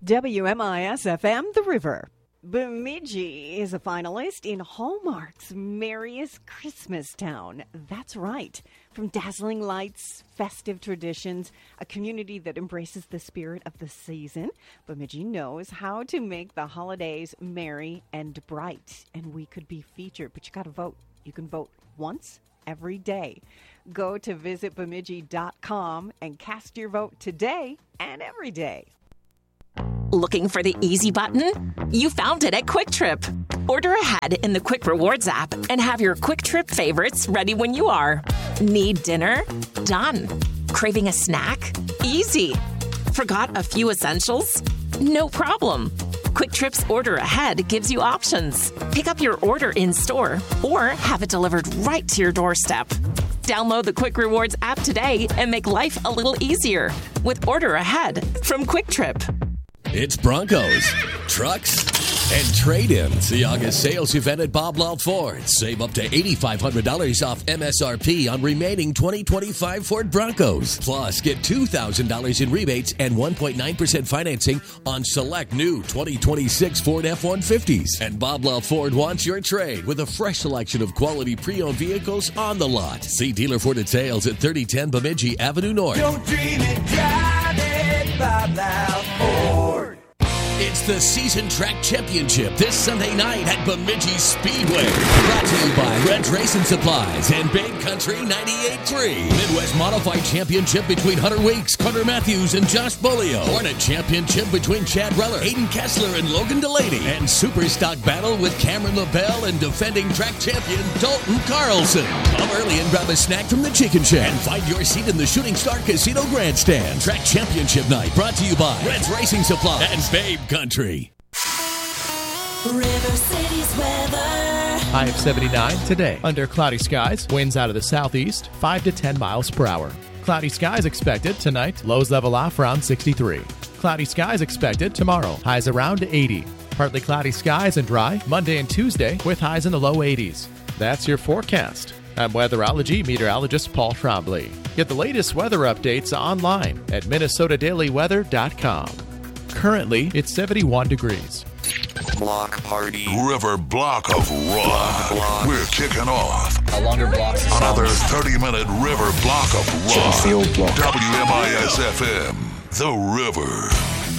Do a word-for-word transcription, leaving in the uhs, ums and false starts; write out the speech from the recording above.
W M I S F M, The River. Bemidji is a finalist in Hallmark's Merriest Christmas Town. That's right. From dazzling lights, festive traditions, a community that embraces the spirit of the season, Bemidji knows how to make the holidays merry and bright. And we could be featured, but you got to vote. You can vote once every day. Go to visit bemidji dot com and cast your vote today and every day. Looking for the easy button? You found it at Quick Trip. Order ahead in the Quick Rewards app and have your Quick Trip favorites ready when you are. Need dinner? Done. Craving a snack? Easy. Forgot a few essentials? No problem. Quick Trip's Order Ahead gives you options. Pick up your order in store or have it delivered right to your doorstep. Download the Quick Rewards app today and make life a little easier with Order Ahead from Quick Trip. It's Broncos, trucks, and trade-ins. The August sales event at Bob Law Ford. Save up to eight thousand five hundred dollars off M S R P on remaining twenty twenty-five Ford Broncos. Plus, get two thousand dollars in rebates and one point nine percent financing on select new twenty twenty-six Ford F one fifties. And Bob Law Ford wants your trade with a fresh selection of quality pre-owned vehicles on the lot. See dealer for details at thirty ten Bemidji Avenue North. Don't dream it, drive it, Bob Law Ford. It's the Season Track Championship this Sunday night at Bemidji Speedway. Brought to you by Red's Racing Supplies and Babe Country ninety-eight point three. Midwest Modified Championship between Hunter Weeks, Carter Matthews, and Josh Bolio. Hornet Championship between Chad Reller, Aiden Kessler, and Logan Delaney. And Super Stock Battle with Cameron LaBelle and defending track champion Dalton Carlson. Come early and grab a snack from the Chicken Shack and find your seat in the Shooting Star Casino Grandstand. Track Championship Night brought to you by Red's Racing Supplies and Babe Country. River City's weather. High of seventy-nine today. Under cloudy skies, winds out of the southeast, five to ten miles per hour. Cloudy skies expected tonight, lows level off around sixty-three. Cloudy skies expected tomorrow, highs around eighty. Partly cloudy skies and dry Monday and Tuesday with highs in the low eighties. That's your forecast. I'm weatherology meteorologist Paul Trombley. Get the latest weather updates online at minnesota daily weather dot com. Currently, it's seventy-one degrees. Block party. River Block of Rock. Block. We're kicking off. A longer block. Another thirty-minute River Block of Rock. Block. W M I S F M. The River.